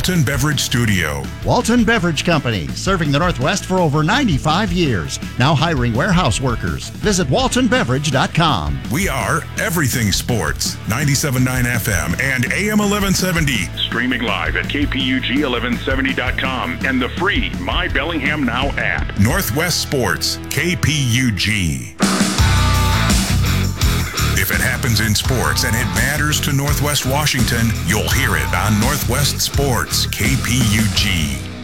Walton Beverage Studio. Walton Beverage Company, serving the Northwest for over 95 years. Now hiring warehouse workers. Visit waltonbeverage.com. We are everything sports. 97.9 FM and AM 1170. Streaming live at kpug1170.com and the free My Bellingham Now app. Northwest Sports, KPUG. If it happens in sports and it matters to Northwest Washington, you'll hear it on Northwest Sports, KPUG.